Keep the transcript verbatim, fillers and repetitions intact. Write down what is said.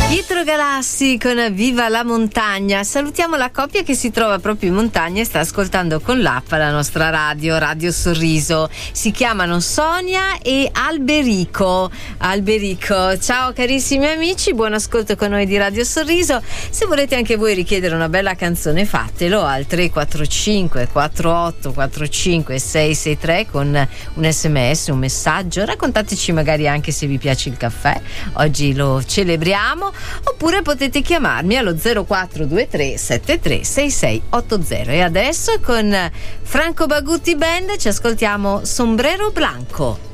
Pietro Galassi con Viva la montagna. Salutiamo la coppia che si trova proprio in montagna e sta ascoltando con l'app la nostra radio, Radio Sorriso. Si chiamano Sonia e Alberico. Alberico, ciao carissimi amici, buon ascolto con noi di Radio Sorriso. Se volete anche voi richiedere una bella canzone, fatelo al tre quattro cinque quattro otto quattro cinque sei sei tre con un sms, un messaggio. Raccontateci magari anche se vi piace il caffè, oggi lo celebriamo. Oppure potete chiamarmi allo zero quattro due tre sette tre sei sei otto zero. E adesso con Franco Bagutti Band ci ascoltiamo Sombrero Blanco.